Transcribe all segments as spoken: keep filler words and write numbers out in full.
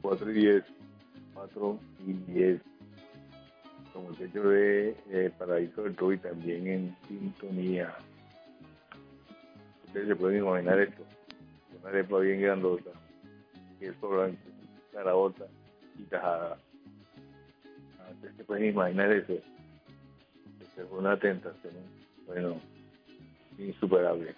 cuatro y diez. cuatro y diez. Como muchacho de eh, Paraíso del Toby también en sintonía. Ustedes se pueden imaginar esto. Una arepa bien grandota, queso blanco, caraota y tajada. Ustedes se pueden imaginar eso. Esta es una tentación, bueno, insuperable.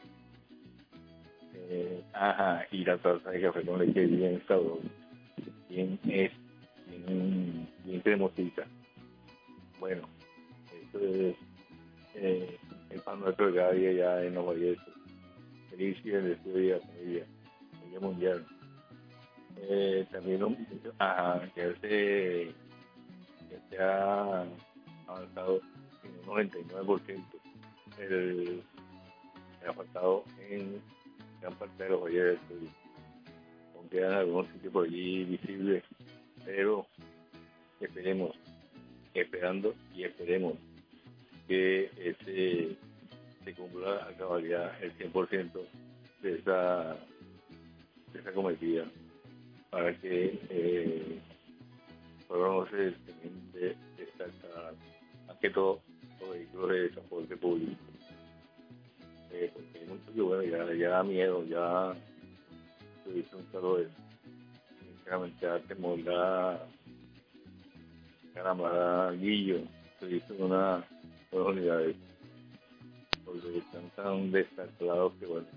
Eh, ajá, y la taza de café con leche bien sabrosa, bien, es, bien, bien cremosita. Bueno, eso es eh, el pan nuestro de cada día ya en los valles. Feliz y bendecido día, familia, día mundial. Eh, también los muchachos, ajá, ya se, ya se ha avanzado en un noventa y nueve por ciento el, el asfaltado en gran parte de los valles del estudio. Aún quedan algunos sitios por allí visibles, pero esperemos, esperando y esperemos que ese se cumpla a cabalidad el cien por ciento de esa, de esa cometida para que eh, podamos ser de destacar más que todo los vehículos de transporte público. Eh, porque hay muchos que bueno, ya, ya da miedo, ya se dice un solo eso. Sinceramente da temor, da caramba, da guillo, se dice una, unas unidades, porque están tan destacados que bueno.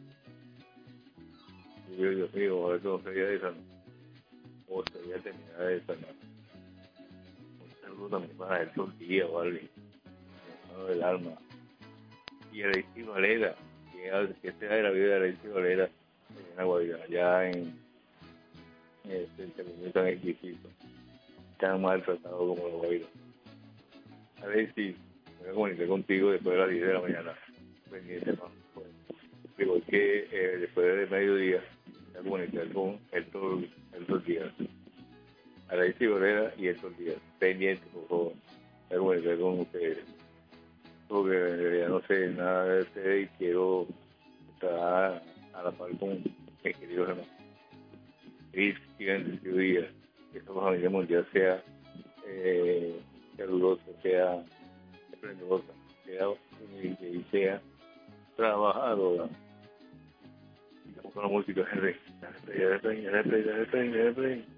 Yo, Dios mío, a ver cómo sería esa, ¿no? O sería terminada esa, ¿no? Un saludo también para el tortilla, ¿vale? El del alma. Y Alexis Valera, que, que sea de la vida de Alexis Valera en la Guavirá, ya en este término tan exquisito, tan maltratado como la Guavirá. Alexis, me voy a comunicar contigo después de las diez de la mañana, pendiente más. Bueno, digo que eh, después del mediodía, me voy a comunicar con Héctor, Héctor Díaz. Alexis Valera y Héctor Díaz, pendiente, por favor, me voy a comunicar con ustedes. Porque en realidad no sé nada de ustedes y quiero estar a la par con mis queridos hermanos. Feliz y bendecido día. Que esta familia mundial sea eh, calurosa, sea esplendorosa, sea humilde y sea trabajadora. Y vamos con la música de rey, de rey, de rey, de rey, de rey, de rey.